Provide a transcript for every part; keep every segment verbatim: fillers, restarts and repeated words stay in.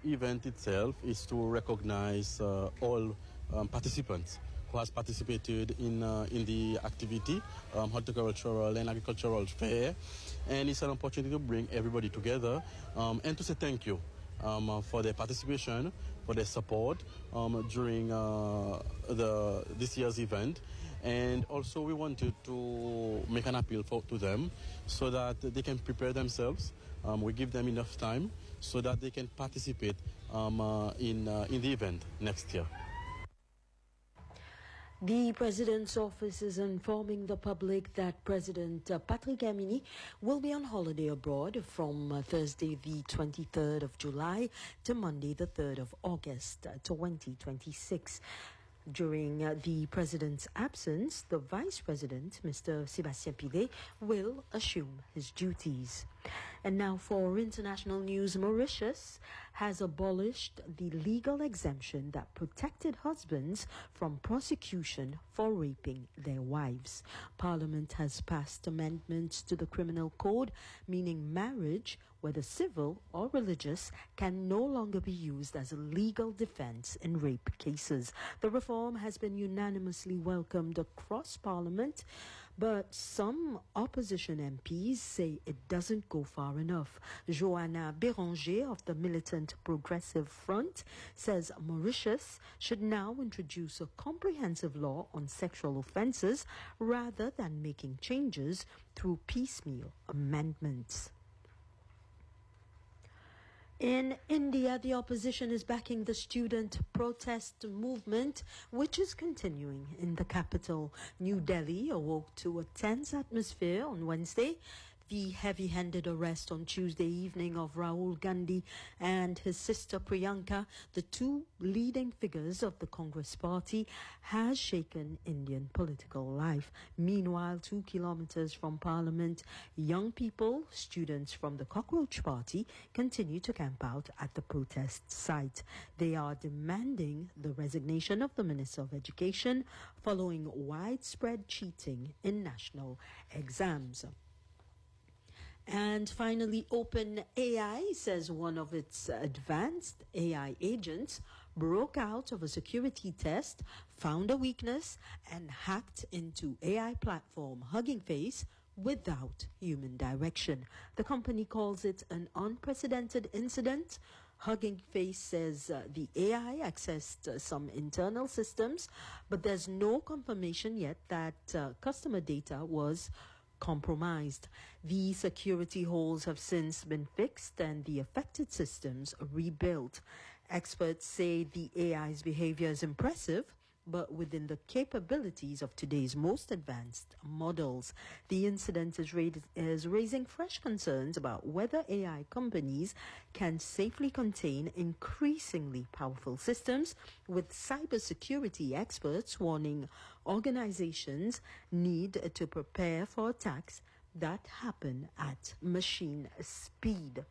event itself is to recognize uh, all um, participants who has participated in uh, in the activity, um, horticultural and agricultural fair, and it's an opportunity to bring everybody together um, and to say thank you um, uh, for their participation, for their support um, during uh, the this year's event. And also we wanted to make an appeal for, to them so that they can prepare themselves. Um, we give them enough time so that they can participate um, uh, in, uh, in the event next year. The President's office is informing the public that President uh, Patrick Herminy will be on holiday abroad from uh, Thursday the twenty-third of July to Monday the third of August uh, twenty twenty-six. During uh, the President's absence, the Vice President, Mister Sébastien Pillet, will assume his duties. And now for international news, Mauritius has abolished the legal exemption that protected husbands from prosecution for raping their wives. Parliament has passed amendments to the criminal code, meaning marriage, whether civil or religious, can no longer be used as a legal defense in rape cases. The reform has been unanimously welcomed across Parliament, but some opposition M Ps say it doesn't go far enough. Joanna Béranger of the Militant Progressive Front says Mauritius should now introduce a comprehensive law on sexual offences rather than making changes through piecemeal amendments. In India, the opposition is backing the student protest movement, which is continuing in the capital. New Delhi awoke to a tense atmosphere on Wednesday. The heavy-handed arrest on Tuesday evening of Rahul Gandhi and his sister Priyanka, the two leading figures of the Congress party, has shaken Indian political life. Meanwhile, two kilometers from Parliament, young people, students from the Cockroach Party, continue to camp out at the protest site. They are demanding the resignation of the Minister of Education following widespread cheating in national exams. And finally, OpenAI says one of its advanced A I agents broke out of a security test, found a weakness, and hacked into A I platform Hugging Face without human direction. The company calls it an unprecedented incident. Hugging Face says uh, the A I accessed uh, some internal systems, but there's no confirmation yet that uh, customer data was compromised. The security holes have since been fixed and the affected systems rebuilt. Experts say the A I's behavior is impressive, but within the capabilities of today's most advanced models. The incident is, ra- is raising fresh concerns about whether A I companies can safely contain increasingly powerful systems, with cybersecurity experts warning organizations need to prepare for attacks that happen at machine speed.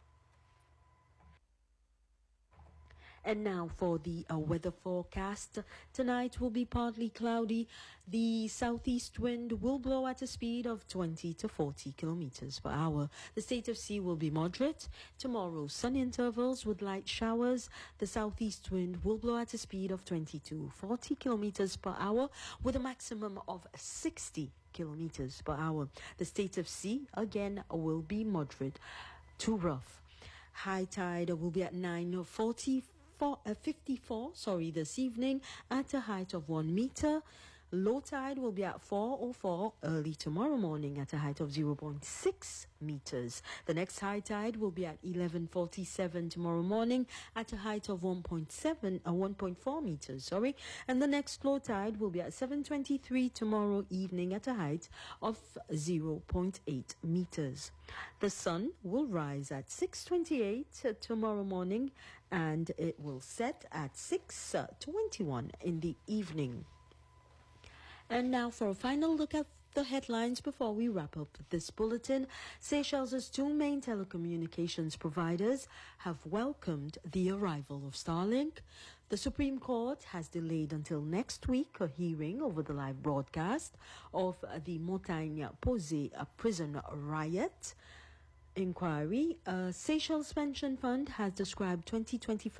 And now for the uh, weather forecast. Tonight will be partly cloudy. The southeast wind will blow at a speed of twenty to forty kilometers per hour. The state of sea will be moderate. Tomorrow, sun intervals with light showers. The southeast wind will blow at a speed of twenty to forty kilometers per hour with a maximum of sixty kilometers per hour. The state of sea, again, will be moderate to rough. High tide will be at nine forty. For, uh, fifty-four, sorry, this evening at a height of one meter. Low tide will be at four oh four early tomorrow morning at a height of zero point six meters. The next high tide will be at eleven forty-seven tomorrow morning at a height of one point seven, uh, one point four meters, sorry. And the next low tide will be at seven twenty-three tomorrow evening at a height of zero point eight meters. The sun will rise at six twenty-eight uh, tomorrow morning and it will set at six twenty-one in the evening. And now for a final look at the headlines before we wrap up this bulletin. Seychelles' two main telecommunications providers have welcomed the arrival of Starlink. The Supreme Court has delayed until next week a hearing over the live broadcast of the Montagne Posée prison riot inquiry. A Seychelles pension fund has described twenty twenty-five